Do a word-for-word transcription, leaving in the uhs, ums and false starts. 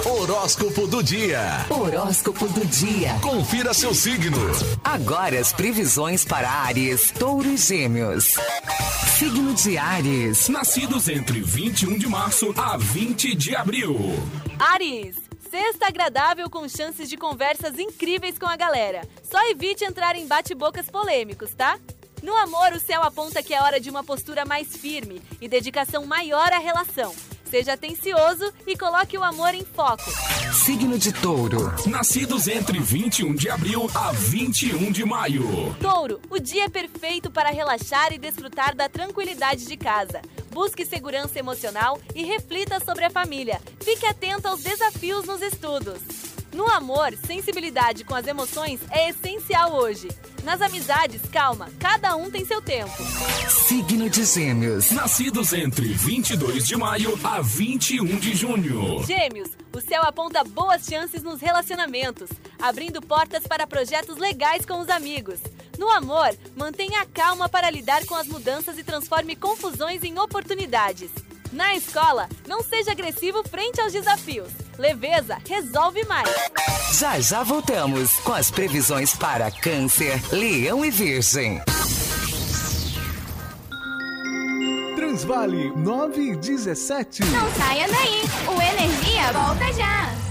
Horóscopo do dia. Horóscopo do dia. Confira seu signo. Agora as previsões para Áries, Touro e Gêmeos. Signo de Áries. Nascidos entre vinte e um de março a vinte de abril. Áries, sexta agradável com chances de conversas incríveis com a galera. Só evite entrar em bate-bocas polêmicos, tá? No amor, o céu aponta que é hora de uma postura mais firme e dedicação maior à relação. Seja atencioso e coloque o amor em foco. Signo de Touro. Nascidos entre vinte e um de abril a vinte e um de maio. Touro, o dia é perfeito para relaxar e desfrutar da tranquilidade de casa. Busque segurança emocional e reflita sobre a família. Fique atento aos desafios nos estudos. No amor, sensibilidade com as emoções é essencial hoje. Nas amizades, calma, cada um tem seu tempo. Signo de Gêmeos. Nascidos entre vinte e dois de maio a vinte e um de junho. Gêmeos, o céu aponta boas chances nos relacionamentos, abrindo portas para projetos legais com os amigos. No amor, mantenha a calma para lidar com as mudanças e transforme confusões em oportunidades. Na escola, não seja agressivo frente aos desafios. Leveza resolve mais. Já já voltamos com as previsões para Câncer, Leão e Virgem. Transvale nove e dezessete. Não saia daí, o Energia volta já.